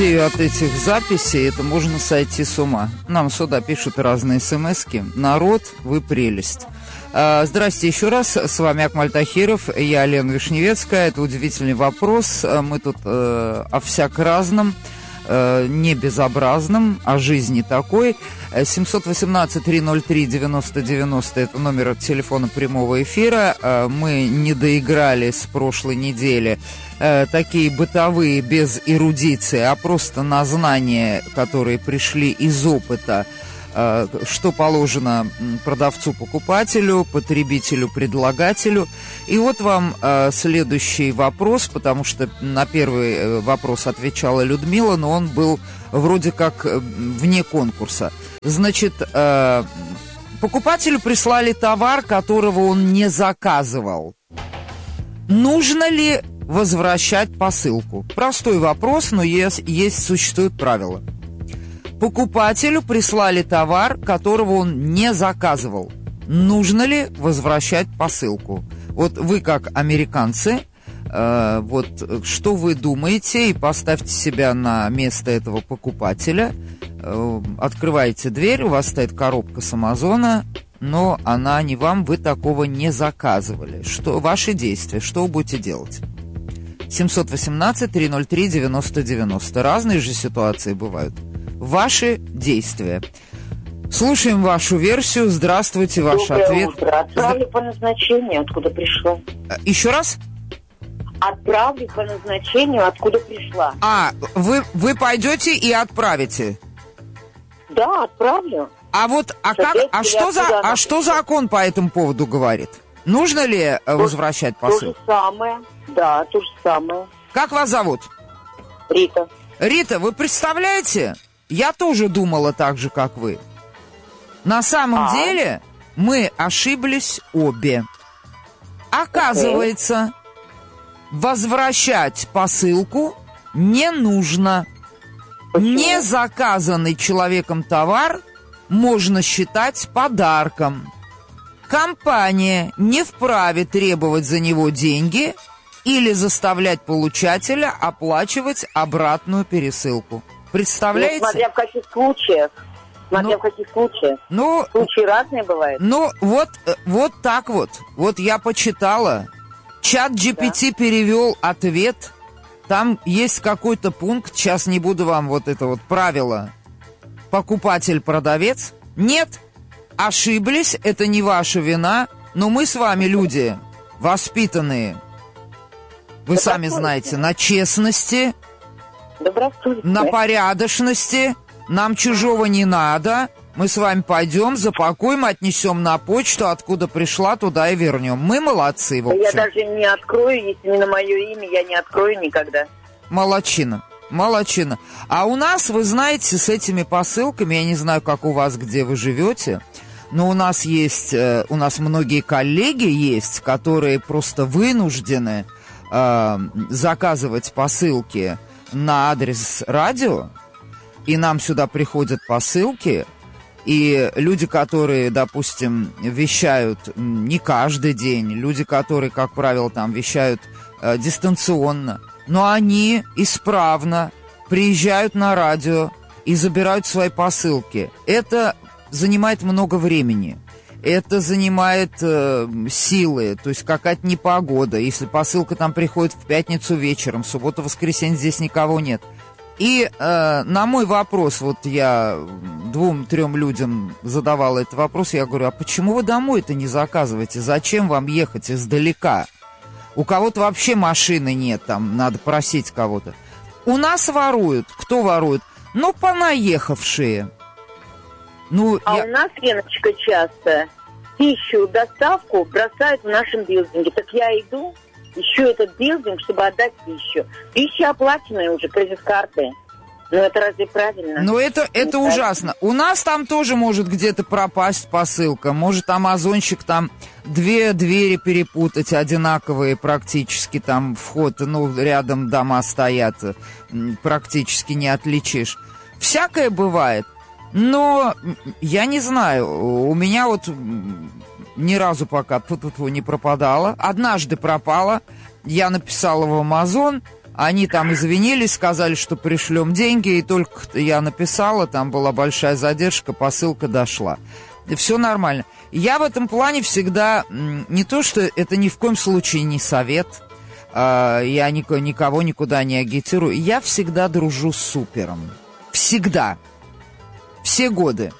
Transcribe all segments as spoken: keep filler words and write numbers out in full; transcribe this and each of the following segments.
И от этих записей это можно сойти с ума. Нам сюда пишут разные смски. Народ, вы прелесть. А, здрасте еще раз. С вами Акмаль Тахиров. Я Лена Вишневецкая. Это удивительный вопрос. Мы тут э, о всяк разном. Не безобразным, о жизни такой. семьсот восемнадцать триста ноль три девяносто девяносто это номер телефона прямого эфира. Мы не доиграли с прошлой недели такие бытовые без эрудиции, а просто на знания, которые пришли из опыта, что положено продавцу-покупателю, потребителю-предлагателю. И вот вам э, следующий вопрос, потому что на первый вопрос отвечала Людмила, но он был вроде как вне конкурса. Значит, э, покупателю прислали товар, которого он не заказывал. Нужно ли возвращать посылку? Простой вопрос, но есть, есть существуют правила. Покупателю прислали товар, которого он не заказывал. Нужно ли возвращать посылку? Вот вы, как американцы, э, вот что вы думаете, и поставьте себя на место этого покупателя. Э, открываете дверь, у вас стоит коробка с Амазона, но она не вам, вы такого не заказывали. Что, ваши действия, что вы будете делать? семьсот восемнадцать триста ноль три девяносто девяносто. Разные же ситуации бывают. Ваши действия. Слушаем вашу версию. Здравствуйте, ваш Доброе ответ. Утро. Отправлю по назначению, откуда пришла. Еще раз? Отправлю по назначению, откуда пришла. А, вы, вы пойдете и отправите? Да, отправлю. А вот, а как, а что за, а что закон по этому поводу говорит? Нужно ли то, возвращать посылку? То же самое, да, то же самое. Как вас зовут? Рита. Рита, вы представляете? Я тоже думала так же, как вы. На самом а? деле мы ошиблись обе. Оказывается, возвращать посылку не нужно. Почему? Незаказанный человеком товар можно считать подарком. Компания не вправе требовать за него деньги или заставлять получателя оплачивать обратную пересылку. Представляете? Ну, смотря в каких случаях. Смотря ну, в каких случаях. Ну, случаи разные бывают. Ну, вот, вот так вот. Вот я почитала. Чат джи пи ти да. перевел ответ. Там есть какой-то пункт, сейчас не буду вам вот это вот правило. Покупатель-продавец. Нет, ошиблись, это не ваша вина, но мы с вами люди воспитанные. Вы сами знаете, на честности, на порядочности, нам чужого не надо. Мы с вами пойдем, запакуем, отнесем на почту, откуда пришла, туда и вернем. Мы молодцы, в общем. Я даже не открою, если не на мое имя, я не открою никогда. Молодчина, молодчина. А у нас, вы знаете, с этими посылками, я не знаю, как у вас, где вы живете, но у нас есть, у нас многие коллеги есть, которые просто вынуждены э, заказывать посылки на адрес радио, и нам сюда приходят посылки, и люди, которые, допустим, вещают не каждый день, люди, которые, как правило, там вещают э, дистанционно, но они исправно приезжают на радио и забирают свои посылки. Это занимает много времени. Это занимает э, силы, то есть какая-то непогода. Если посылка там приходит в пятницу вечером, в субботу-воскресенье здесь никого нет. И э, на мой вопрос, вот я двум-трем людям задавала этот вопрос, я говорю, а почему вы домой-то не заказываете? Зачем вам ехать издалека? У кого-то вообще машины нет, там надо просить кого-то. У нас воруют. Кто ворует? Ну, понаехавшие. Ну, а я... у нас, Леночка, часто пищу, доставку бросают в нашем билдинге. Так я иду, ищу этот билдинг, чтобы отдать пищу. Пища оплаченная уже, кредит-карты. Ну, это разве правильно? Ну, это, это ужасно. У нас там тоже может где-то пропасть посылка. Может, амазонщик там две двери перепутать, одинаковые практически, там вход, ну, рядом дома стоят, практически не отличишь. Всякое бывает. Но я не знаю, у меня вот ни разу пока тьфу-тьфу-тьфу не пропадало. Однажды пропало, я написала в Амазон, Они там извинились, сказали, что пришлем деньги, и только я написала, там была большая задержка, посылка дошла. Все нормально. Я в этом плане всегда, не то, что это ни в коем случае не совет, я никого никуда не агитирую, я всегда дружу с супером. Всегда. Все годы.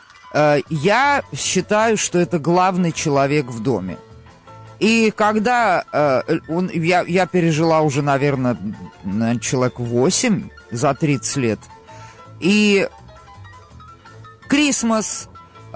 Я считаю, что это главный человек в доме. И когда он, я, я пережила уже, наверное, человек восемь за тридцать лет, и Крисмас,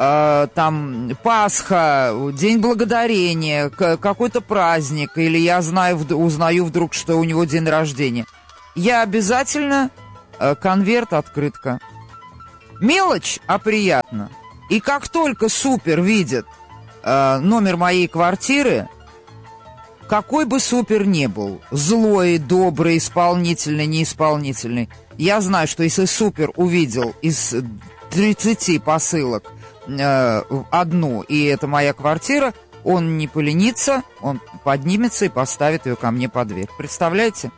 там Пасха, День Благодарения, какой-то праздник, или я знаю, узнаю вдруг, что у него день рождения, я обязательно конверт, открытка. Мелочь, а приятно. И как только супер видит э, номер моей квартиры, какой бы супер ни был, злой, добрый, исполнительный, неисполнительный, я знаю, что если супер увидел из тридцати посылок э, одну, и это моя квартира, он не поленится, он поднимется и поставит ее ко мне под дверь. Представляете?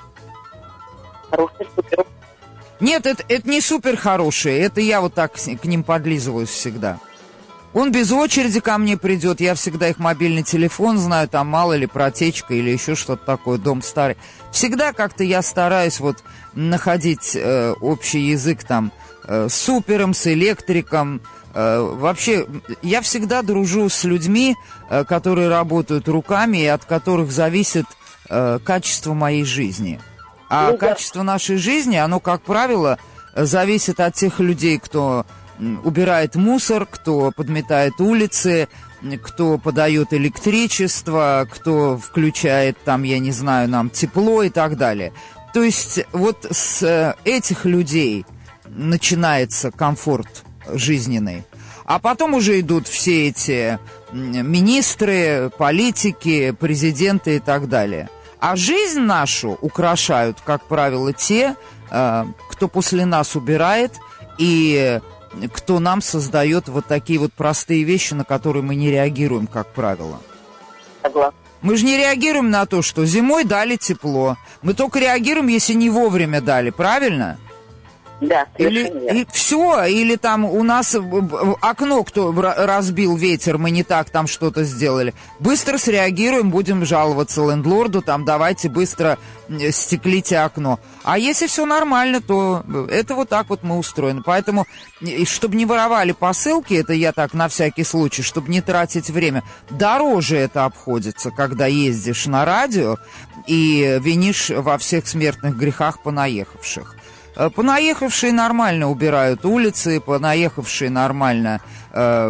Хороший супер. Нет, это, это не супер хорошие, это я вот так к ним подлизываюсь всегда. Он без очереди ко мне придет, я всегда их мобильный телефон знаю, там мало ли протечка или еще что-то такое, дом старый. Всегда как-то я стараюсь вот находить э, общий язык там э, с супером, с электриком. Э, вообще, я всегда дружу с людьми, э, которые работают руками и от которых зависит э, качество моей жизни. А ну, качество да. нашей жизни, оно, как правило, зависит от тех людей, кто убирает мусор, кто подметает улицы, кто подает электричество, кто включает там, я не знаю, нам тепло и так далее. То есть вот с этих людей начинается комфорт жизненный. А потом уже идут все эти министры, политики, президенты и так далее. А жизнь нашу украшают, как правило, те, кто после нас убирает и кто нам создает вот такие вот простые вещи, на которые мы не реагируем, как правило. Согласна. Мы же не реагируем на то, что зимой дали тепло. Мы только реагируем, если не вовремя дали, правильно? Да, или и все, или там у нас окно кто разбил ветер, мы не так там что-то сделали. Быстро среагируем, будем жаловаться лендлорду, там давайте быстро стеклите окно. А если все нормально, то это вот так вот мы устроены. Поэтому, чтобы не воровали посылки, это я так на всякий случай, чтобы не тратить время, дороже это обходится, когда ездишь на радио и винишь во всех смертных грехах понаехавших. Понаехавшие нормально убирают улицы, понаехавшие нормально э,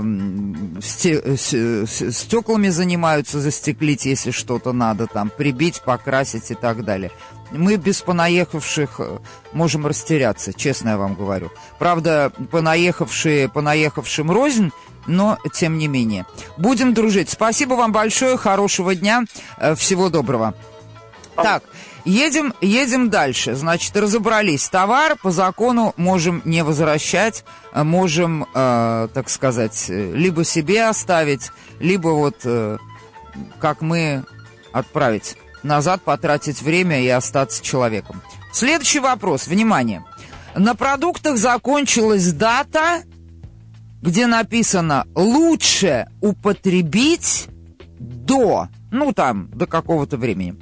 сте, с, стеклами занимаются, застеклить, если что-то надо, там, прибить, покрасить и так далее. Мы без понаехавших можем растеряться, честно я вам говорю. Правда, понаехавшие, понаехавшим рознь, но тем не менее. Будем дружить. Спасибо вам большое, хорошего дня, всего доброго. Так. Едем, едем дальше. Значит, разобрались. Товар по закону можем не возвращать, можем, э, так сказать, либо себе оставить, либо вот, э, как мы, отправить назад, потратить время и остаться человеком. Следующий вопрос. Внимание. На продуктах закончилась дата, где написано «лучше употребить до», ну там, до какого-то времени.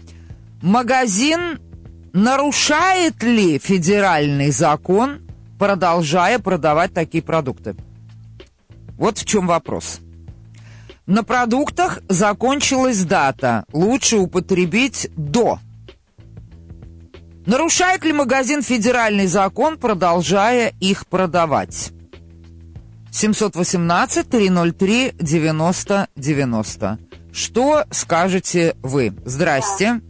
Магазин нарушает ли федеральный закон, продолжая продавать такие продукты? Вот в чем вопрос. На продуктах закончилась дата. Лучше употребить до. Нарушает ли магазин федеральный закон, продолжая их продавать? семьсот восемнадцать триста три девяносто девяносто. Что скажете вы? Здрасте.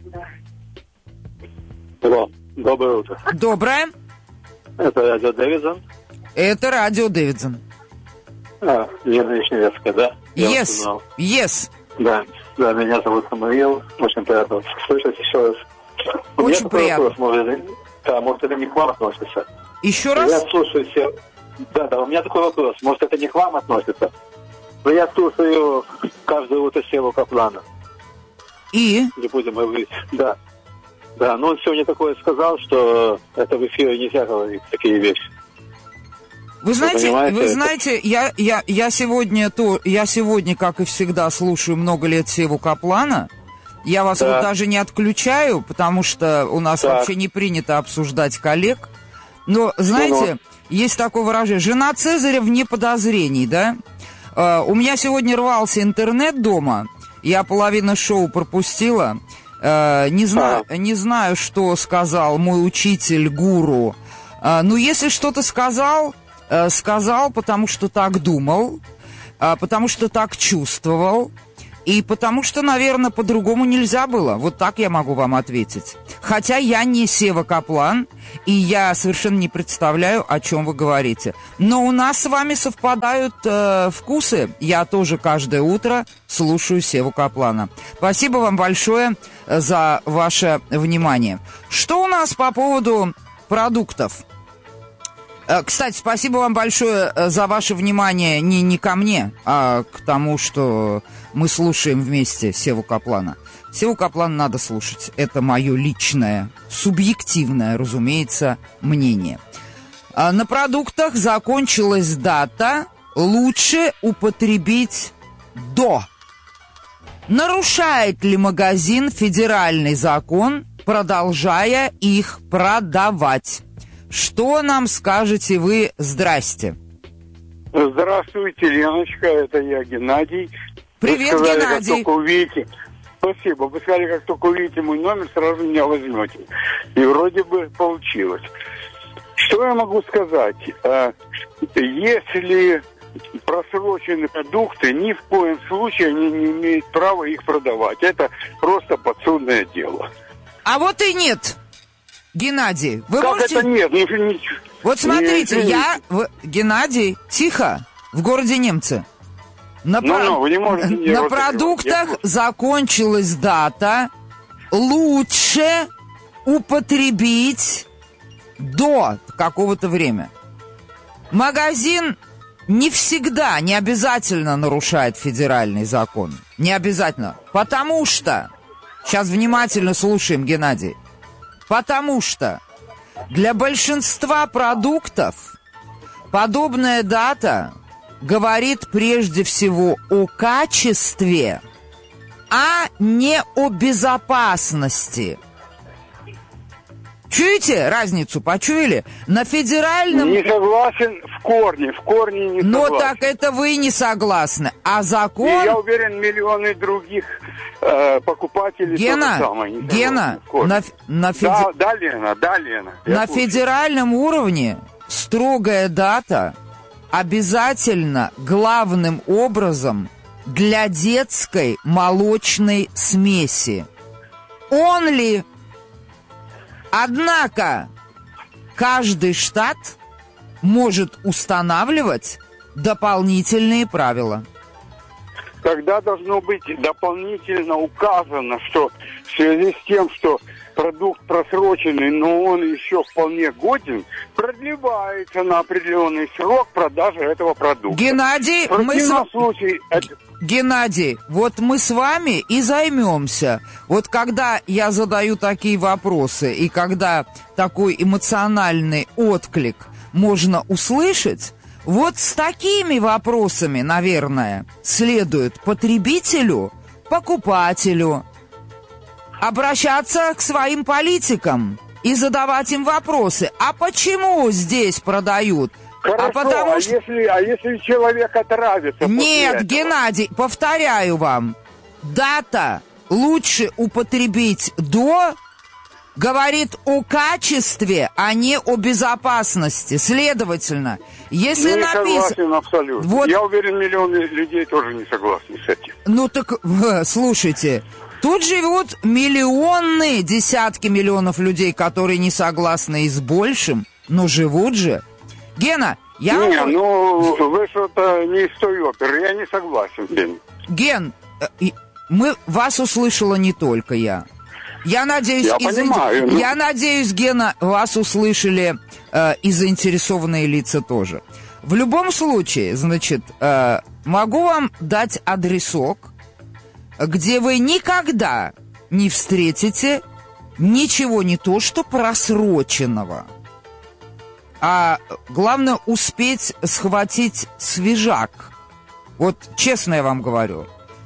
Алло, доброе утро. Доброе. Это радио Дэвидсон. Это радио Дэвидсон. А, Лена Вишневецкая, да? Yes, yes. Да, да, меня зовут Самуил. Очень приятно вас слышать еще раз. Очень приятно. Вопрос, может, да, может, это не к вам относится? Еще раз? Я слушаю все. Да, да, у меня такой вопрос. Может, это не к вам относится? Но я слушаю каждое утро Севу Каплана. И? Не будем говорить. Да. Да, но он сегодня такое сказал, что это в эфире нельзя говорить, такие вещи. Вы знаете, вы, вы знаете, я, я, я, сегодня, то, я сегодня, как и всегда, слушаю много лет Севу Каплана. Я вас да. вот даже не отключаю, потому что у нас так. вообще не принято обсуждать коллег. Но, знаете, ну-ну. есть такое выражение: жена Цезаря вне подозрений, да? Uh, у меня сегодня рвался интернет дома, я половину шоу пропустила. Uh, не, знаю, а. не знаю, что сказал мой учитель, гуру. Uh, ну, если что-то сказал... Сказал, потому что так думал, потому что так чувствовал, и потому что, наверное, по-другому нельзя было. Вот так я могу вам ответить. Хотя я не Сева Каплан, и я совершенно не представляю, о чем вы говорите. Но у нас с вами совпадают э, вкусы. Я тоже каждое утро слушаю Севу Каплана. Спасибо вам большое за ваше внимание. Что у нас по поводу продуктов? Кстати, спасибо вам большое за ваше внимание не, не ко мне, а к тому, что мы слушаем вместе Севу Каплана. Севу Каплана надо слушать. Это мое личное, субъективное, разумеется, мнение. На продуктах закончилась дата «Лучше употребить до». Нарушает ли магазин федеральный закон, продолжая их продавать? Что нам скажете вы? Здрасте. Здравствуйте, Леночка, это я, Геннадий. Привет, вы сказали, Геннадий. Как только увидите... Спасибо. Вы сказали, как только увидите мой номер, сразу меня возьмете. И вроде бы получилось. Что я могу сказать? Если просроченные продукты, ни в коем случае они не имеют права их продавать. Это просто подсудное дело. А вот и нет. Геннадий, вы как можете... это нет? Не, не, вот смотрите, не, я... В... Геннадий, тихо, в городе Немцы. На, ну, про... ну, вы не можете не на продуктах я... закончилась дата. Лучше употребить до какого-то времени. Магазин не всегда, не обязательно нарушает федеральный закон. Не обязательно. Потому что... Сейчас внимательно слушаем, Геннадий. Потому что для большинства продуктов подобная дата говорит прежде всего о качестве, а не о безопасности. Чуете разницу? Почуяли? На федеральном... Не согласен в корне, в корне не Но согласен. Но так это вы не согласны. А закон... И я уверен, миллионы других э, покупателей... Гена, самое, Гена, на, на, феди... да, да, Лена, да, Лена. на слушаю. федеральном уровне строгая дата обязательно главным образом для детской молочной смеси. Only... Однако каждый штат может устанавливать дополнительные правила. Тогда должно быть дополнительно указано, что в связи с тем, что продукт просроченный, но он еще вполне годен, продлевается на определенный срок продажи этого продукта. Геннадий, в мы с... случае... Геннадий, вот мы с вами и займемся. Вот когда я задаю такие вопросы, и когда такой эмоциональный отклик можно услышать, вот с такими вопросами, наверное, следует потребителю, покупателю обращаться к своим политикам и задавать им вопросы. А почему здесь продают? Хорошо, а, потому а, что... если, а если человек отравится? Нет, Геннадий, повторяю вам, дата лучше употребить до говорит о качестве, а не о безопасности. Следовательно, если не написано... согласен абсолютно. Вот... Я уверен, миллионы людей тоже не согласны с этим. Ну так, слушайте, тут живут миллионы, десятки миллионов людей, которые не согласны и с большим, но живут же. Гена, я... Не, вам... ну, вы что-то не из той оперы, я не согласен, Ген. Ген, мы, вас услышала не только я. Я надеюсь, я, и понимаю, за... ну... я надеюсь, Гена, вас услышали э, и заинтересованные лица тоже. В любом случае, значит, э, могу вам дать адресок, где вы никогда не встретите ничего не то, что просроченного, а главное успеть схватить свежак. Вот честно я вам говорю,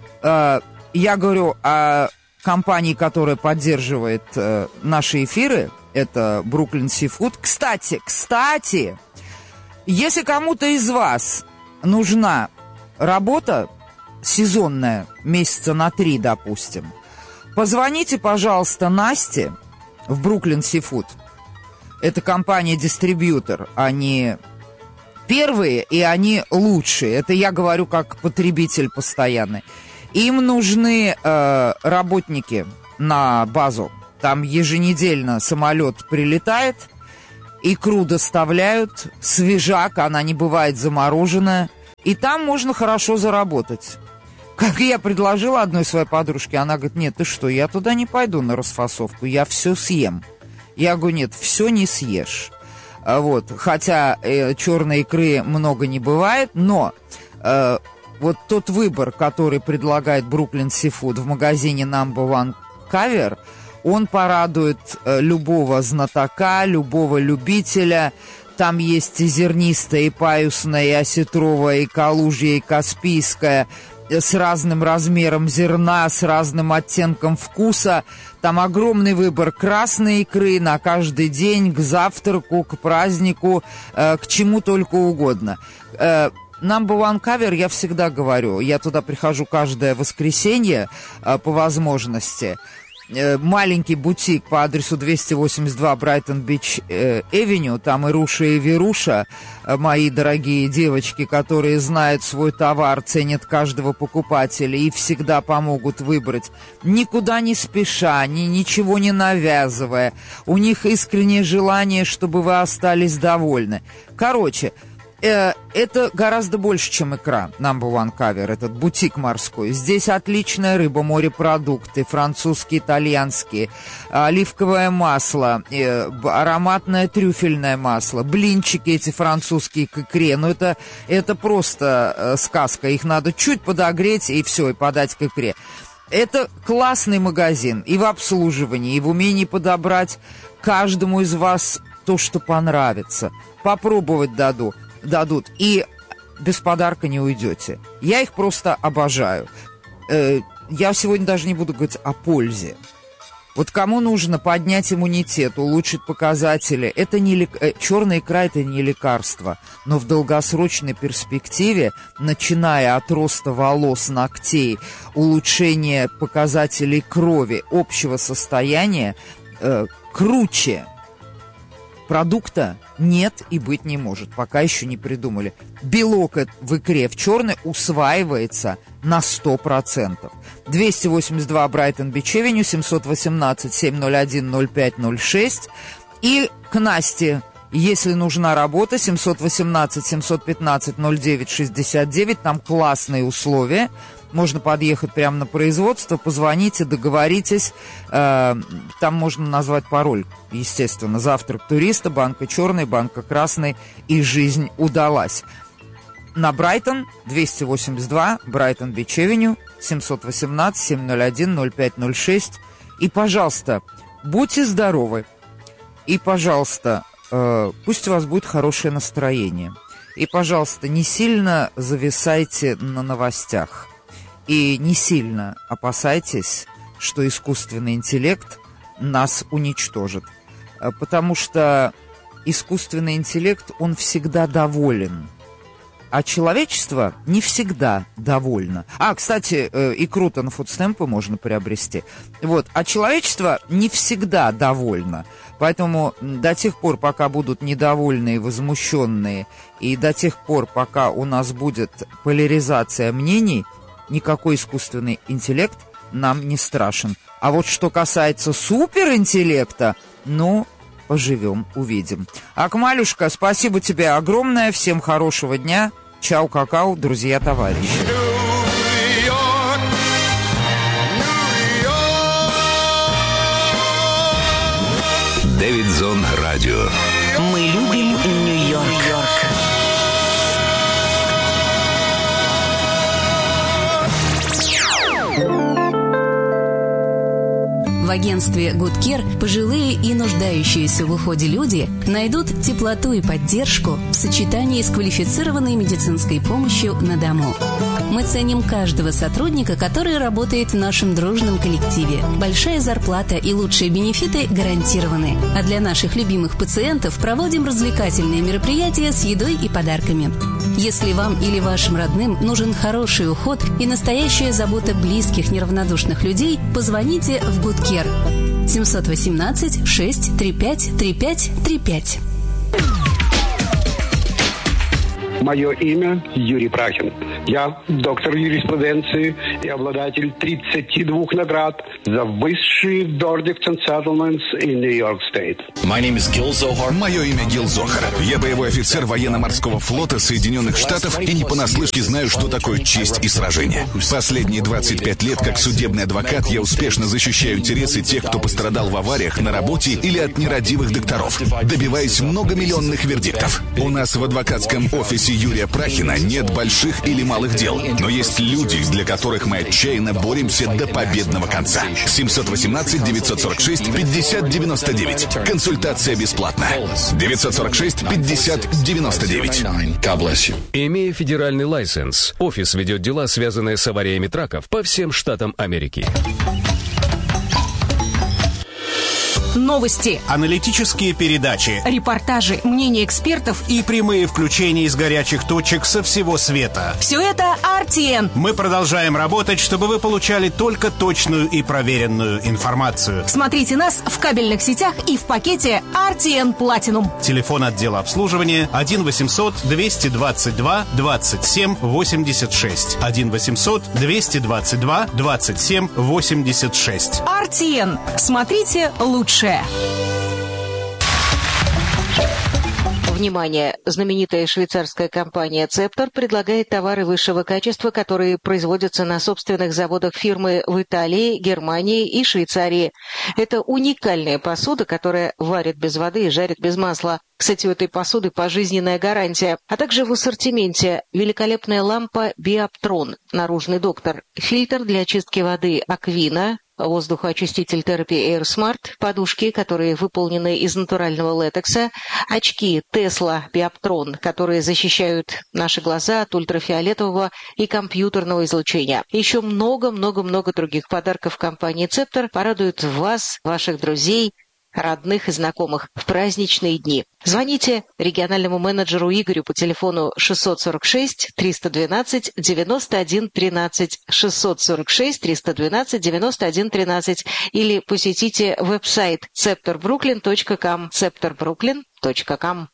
э, я говорю о компании, которая поддерживает э, наши эфиры, это Brooklyn Seafood. Кстати, кстати, если кому-то из вас нужна работа сезонная, месяца на три, допустим, позвоните, пожалуйста, Насте в Brooklyn Seafood. Это компания-дистрибьютор. Они первые, и они лучшие. Это я говорю как потребитель постоянный. Им нужны э, работники на базу. Там еженедельно самолет прилетает, икру доставляют, свежак, она не бывает замороженная. И там можно хорошо заработать. Как я предложила одной своей подружке, она говорит: нет, ты что, я туда не пойду на расфасовку, я все съем. Я говорю: нет, все не съешь. Вот. Хотя э, черной икры много не бывает, но э, вот тот выбор, который предлагает Brooklyn Seafood в магазине Number One Cover, он порадует э, любого знатока, любого любителя. Там есть и зернистая, и паюсная, и осетровая, и калужья, и каспийская, с разным размером зерна, с разным оттенком вкуса. Там огромный выбор красной икры на каждый день, к завтраку, к празднику, э, к чему только угодно. Э, Number One Cover, я всегда говорю, я туда прихожу каждое воскресенье э, по возможности. Маленький бутик по адресу двести восемьдесят два Брайтон-Бич Эвеню. Там и Руша, и Веруша, мои дорогие девочки, которые знают свой товар, ценят каждого покупателя и всегда помогут выбрать, никуда не спеша, ни, ничего не навязывая. У них искреннее желание, чтобы вы остались довольны. Короче, это гораздо больше, чем икра Number One Cover, этот бутик морской. Здесь отличная рыба, морепродукты, французские, итальянские, оливковое масло, ароматное трюфельное масло, блинчики эти французские к икре. Ну, это, это просто сказка. Их надо чуть подогреть, и все, и подать к икре. Это классный магазин и в обслуживании, и в умении подобрать каждому из вас то, что понравится. Попробовать даду. дадут, и без подарка не уйдете. Я их просто обожаю. Э, я сегодня даже не буду говорить о пользе. Вот кому нужно поднять иммунитет, улучшить показатели, это не лек... э, черная икра — это не лекарство, но в долгосрочной перспективе, начиная от роста волос, ногтей, улучшения показателей крови, общего состояния, э, круче продукта нет и быть не может, пока еще не придумали. Белок в икре в черной усваивается на сто процентов. двести восемьдесят два Брайтон-Бич Эвеню, семьсот восемнадцать семь ноль один ноль пять ноль шесть. И к Насте, если нужна работа, семьсот восемнадцать семьсот пятнадцать ноль девять шестьдесят девять, там классные условия. Можно подъехать прямо на производство, позвоните, договоритесь. Э, там можно назвать пароль, естественно. Завтрак туриста, банка черной, банка красной, и жизнь удалась. На Брайтон, двести восемьдесят два, Брайтон-Бич Эвеню, семьсот восемнадцать семь ноль один ноль пять ноль шесть. И, пожалуйста, будьте здоровы. И, пожалуйста, э, пусть у вас будет хорошее настроение. И, пожалуйста, не сильно зависайте на новостях. И не сильно опасайтесь, что искусственный интеллект нас уничтожит. Потому что искусственный интеллект, он всегда доволен. А человечество не всегда довольно. А, кстати, икру-то на фудстемпы можно приобрести. Вот. А человечество не всегда довольно. Поэтому до тех пор, пока будут недовольные, возмущенные, и до тех пор, пока у нас будет поляризация мнений, никакой искусственный интеллект нам не страшен. А вот что касается суперинтеллекта, ну, поживем, увидим. Акмалюшка, спасибо тебе огромное. Всем хорошего дня. Чао, какао, друзья, товарищи. Дэвидсон Радио. Мы любим Нью-Йорк. В агентстве Good Care пожилые и нуждающиеся в уходе люди найдут теплоту и поддержку в сочетании с квалифицированной медицинской помощью на дому. Мы ценим каждого сотрудника, который работает в нашем дружном коллективе. Большая зарплата и лучшие бенефиты гарантированы. А для наших любимых пациентов проводим развлекательные мероприятия с едой и подарками. Если вам или вашим родным нужен хороший уход и настоящая забота близких неравнодушных людей, позвоните в Good Care семь один восемь шесть три пять три пять три пять. Мое имя Юрий Прахин. Я доктор юриспруденции и обладатель тридцати двух наград за высшие Verdicts and Settlements in New York State. Мое имя Гил Зохар. Я боевой офицер военно-морского флота Соединенных Штатов и не понаслышке знаю, что такое честь и сражение. Последние двадцать пять лет как судебный адвокат я успешно защищаю интересы тех, кто пострадал в авариях на работе или от нерадивых докторов, добиваясь многомиллионных вердиктов. У нас в адвокатском офисе Юрия Прахина нет больших или малых дел, но есть люди, для которых мы отчаянно боремся до победного конца. семь один восемь девять сорок шесть пятьдесят девяносто девять. Консультация бесплатна. девять сорок шесть пятьдесят девяносто девять. Имея федеральный лайсенс, офис ведет дела, связанные с авариями траков по всем штатам Америки. Новости, аналитические передачи, репортажи, мнения экспертов и прямые включения из горячих точек со всего света. Все это ар ти эн. Мы продолжаем работать, чтобы вы получали только точную и проверенную информацию. Смотрите нас в кабельных сетях и в пакете ар ти эн Platinum. Телефон отдела обслуживания один восемьсот двести двадцать два двадцать семь восемьдесят шесть. один восемьсот двести двадцать два двадцать семь восемьдесят шесть. ар ти эн. Смотрите лучше. Внимание! Знаменитая швейцарская компания Цептор предлагает товары высшего качества, которые производятся на собственных заводах фирмы в Италии, Германии и Швейцарии. Это уникальная посуда, которая варит без воды и жарит без масла. Кстати, у этой посуды пожизненная гарантия. А также в ассортименте великолепная лампа Биоптron, наружный доктор, фильтр для очистки воды Аквина, воздухоочиститель Therapy Air Smart, подушки, которые выполнены из натурального латекса, очки Tesla Bioptron, которые защищают наши глаза от ультрафиолетового и компьютерного излучения. Еще много-много-много других подарков компании Цептор порадуют вас, ваших друзей, родных и знакомых в праздничные дни. Звоните региональному менеджеру Игорю по телефону шестьсот сорок шесть триста двенадцать девяносто один тринадцать, шестьсот сорок шесть триста двенадцать девяносто один тринадцать или посетите веб-сайт цептор бруклин точка ком, цептор бруклин точка ком.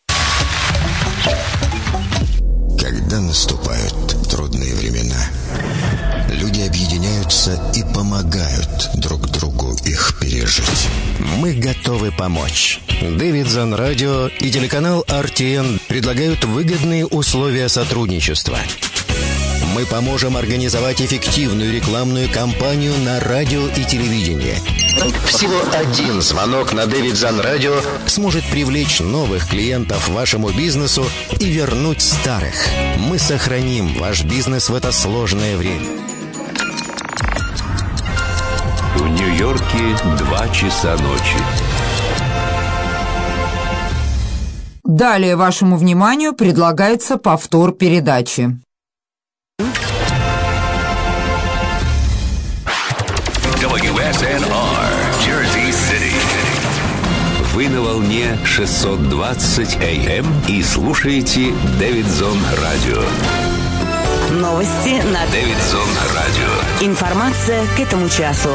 Когда наступают трудные времена, люди объединяются и помогают друг другу их пережить. Мы готовы помочь. Davidson Radio и телеканал ар ти эн предлагают выгодные условия сотрудничества. Мы поможем организовать эффективную рекламную кампанию на радио и телевидении. Всего один звонок на Davidson Radio сможет привлечь новых клиентов вашему бизнесу и вернуть старых. Мы сохраним ваш бизнес в это сложное время. В Нью-Йорке два часа ночи. Далее вашему вниманию предлагается повтор передачи. дабл ю эс эн ар, Jersey City. Вы на волне шестьсот двадцать эй эм и слушаете Davidson Radio. Новости на Davidson Radio. Информация к этому часу.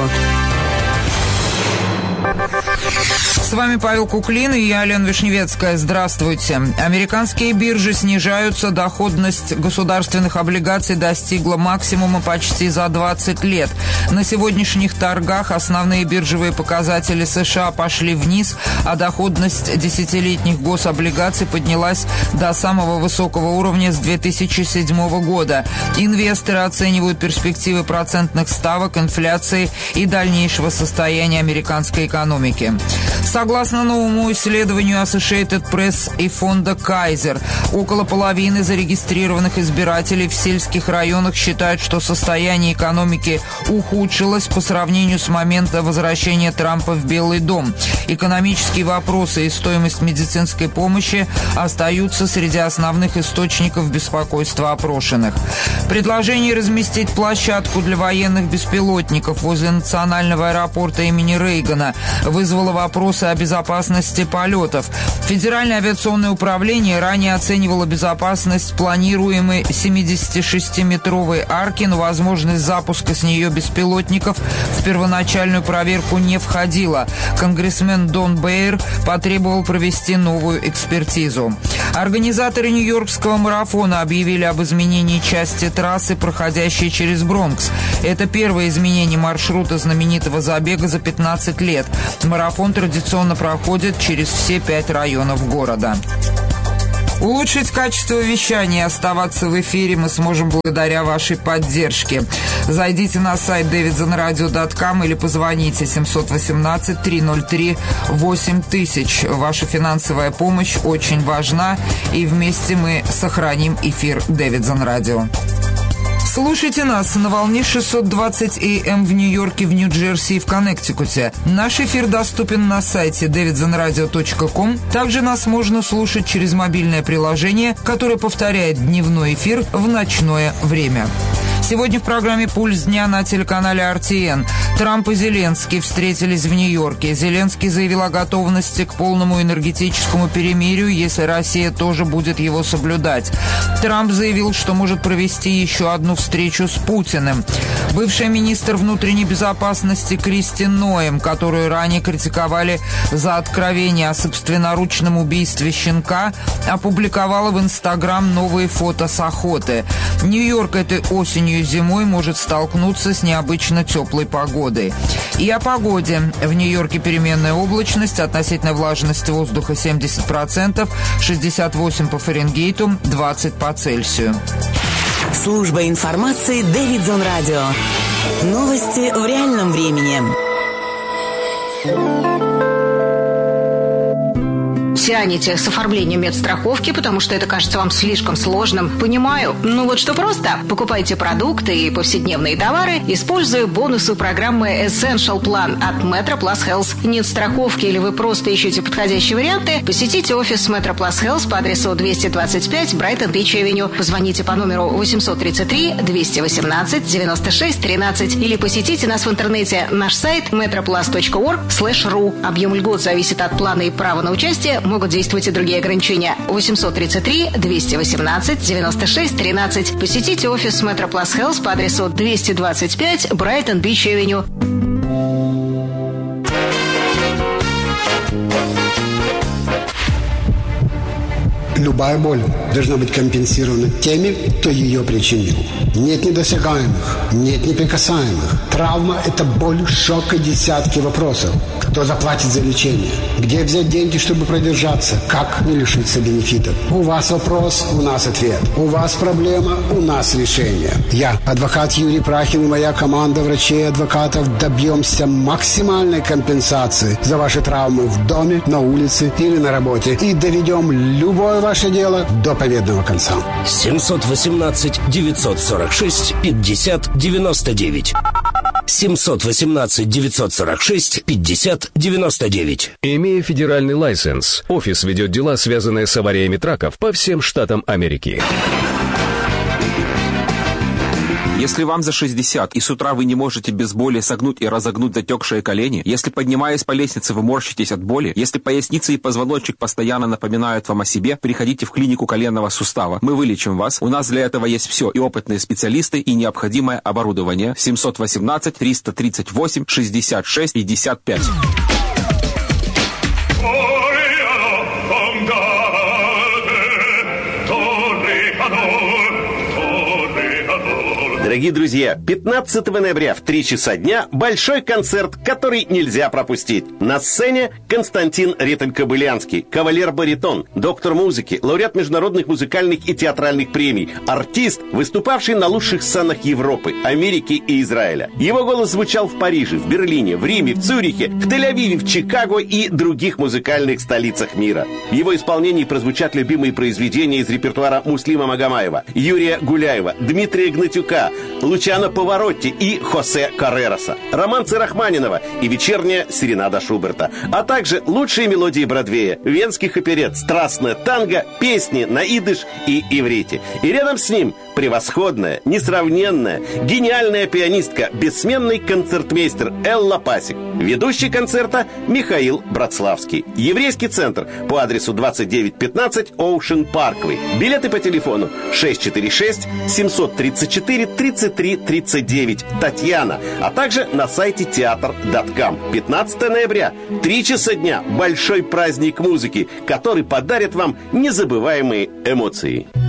С вами Павел Куклин и я, Лена Вишневецкая. Здравствуйте. Американские биржи снижаются, доходность государственных облигаций достигла максимума почти за двадцать лет. На сегодняшних торгах основные биржевые показатели США пошли вниз, а доходность десятилетних гособлигаций поднялась до самого высокого уровня с две тысячи седьмого года. Инвесторы оценивают перспективы процентных ставок, инфляции и дальнейшего состояния американской экономики. Согласно новому исследованию Associated Press и фонда Kaiser, около половины зарегистрированных избирателей в сельских районах считают, что состояние экономики ухудшилось по сравнению с моментом возвращения Трампа в Белый дом. Экономические вопросы и стоимость медицинской помощи остаются среди основных источников беспокойства опрошенных. Предложение разместить площадку для военных беспилотников возле национального аэропорта имени Рейгана вызвало вопросы о безопасности полетов. Федеральное авиационное управление ранее оценивало безопасность планируемой семидесятишестиметровой арки, но возможность запуска с нее беспилотников в первоначальную проверку не входила. Конгрессмен Дон Бейер потребовал провести новую экспертизу. Организаторы Нью-Йоркского марафона объявили об изменении части трассы, проходящей через Бронкс. Это первое изменение маршрута знаменитого забега за пятнадцать лет. Марафон традиционно проходит через все пять районов города. Улучшить качество вещания и оставаться в эфире мы сможем благодаря вашей поддержке. Зайдите на сайт дэвид зон радио точка ком или позвоните семьсот восемнадцать триста три восемь тысяч. Ваша финансовая помощь очень важна, и вместе мы сохраним эфир Дэвидсон Радио. Слушайте нас на волне шестьсот двадцать эй эм в Нью-Йорке, в Нью-Джерси и в Коннектикуте. Наш эфир доступен на сайте дэвид зон радио точка ком. Также нас можно слушать через мобильное приложение, которое повторяет дневной эфир в ночное время. Сегодня в программе «Пульс дня» на телеканале эр ти эн. Трамп и Зеленский встретились в Нью-Йорке. Зеленский заявил о готовности к полному энергетическому перемирию, если Россия тоже будет его соблюдать. Трамп заявил, что может провести еще одну встречу с Путиным. Бывшая министр внутренней безопасности Кристи Ноэм, которую ранее критиковали за откровение о собственноручном убийстве щенка, опубликовала в Инстаграм новые фото с охоты. Нью-Йорк этой осенью и зимой может столкнуться с необычно теплой погодой. И о погоде. В Нью-Йорке переменная облачность, относительная влажность воздуха семьдесят процентов, шестьдесят восемь по Фаренгейту, двадцать по Цельсию. Служба информации Дэвидсон Радио. Новости в реальном времени. Тянете с оформлением медстраховки, потому что это кажется вам слишком сложным. Понимаю. Ну вот что просто. Покупайте продукты и повседневные товары, используя бонусы программы Essential Plan от Metro Plus Health. Нет страховки или вы просто ищете подходящие варианты? Посетите офис Metro Plus Health по адресу двести двадцать пять Брайтон Бич Авеню. Позвоните по номеру восемьсот тридцать три двести восемнадцать девяносто шесть тринадцать или посетите нас в интернете. Наш сайт metroplus точка орг слэш ру. Объем льгот зависит от плана и права на участие. Могут действовать и другие ограничения. восемьсот тридцать три двести восемнадцать девяносто шесть тринадцать. Посетите офис Metro Plus Health по адресу двести двадцать пять Брайтон Бич Авеню. Любая боль должна быть компенсирована теми, кто ее причинил. Нет недосягаемых, нет неприкасаемых. Травма – это боль, шок и десятки вопросов. Кто заплатит за лечение? Где взять деньги, чтобы продержаться? Как не лишиться бенефитов? У вас вопрос, у нас ответ. У вас проблема, у нас решение. Я, адвокат Юрий Прахин, и моя команда врачей и адвокатов добьемся максимальной компенсации за ваши травмы в доме, на улице или на работе. И доведем любое ваше дело до победного конца. семьсот восемнадцать девятьсот сорок шесть пятьдесят девяносто девять. семьсот восемнадцать девятьсот сорок шесть пятьдесят девяносто девять. Имея федеральный лайсенс, офис ведет дела, связанные с авариями траков по всем штатам Америки. Если вам за шестьдесят, и с утра вы не можете без боли согнуть и разогнуть затекшие колени, если, поднимаясь по лестнице, вы морщитесь от боли, если поясница и позвоночник постоянно напоминают вам о себе, приходите в клинику коленного сустава. Мы вылечим вас. У нас для этого есть все, и опытные специалисты, и необходимое оборудование. семьсот восемнадцать триста тридцать восемь шестьдесят шесть пятьдесят пять. Дорогие друзья, пятнадцатого ноября в три часа дня большой концерт, который нельзя пропустить. На сцене Константин Риттель-Кобылянский, кавалер-баритон, доктор музыки, лауреат международных музыкальных и театральных премий, артист, выступавший на лучших сценах Европы, Америки и Израиля. Его голос звучал в Париже, в Берлине, в Риме, в Цюрихе, в Тель-Авиве, в Чикаго и других музыкальных столицах мира. В его исполнении прозвучат любимые произведения из репертуара Муслима Магомаева, Юрия Гуляева, Дмитрия Гнатюка, Лучано Паваротти и Хосе Каррероса, романсы Рахманинова и вечерняя серенада Шуберта, а также лучшие мелодии Бродвея, венских оперет, страстное танго, песни на идыш и иврите. И рядом с ним превосходная, несравненная, гениальная пианистка, бессменный концертмейстер Элла Пасик. Ведущий концерта Михаил Братславский. Еврейский центр по адресу двадцать девять пятнадцать Ocean Parkway. Билеты по телефону шесть четыре шесть семь три четыре тридцать три тридцать девять Татьяна, а также на сайте театр точка ком. пятнадцатого ноября, три часа дня, большой праздник музыки, который подарит вам незабываемые эмоции.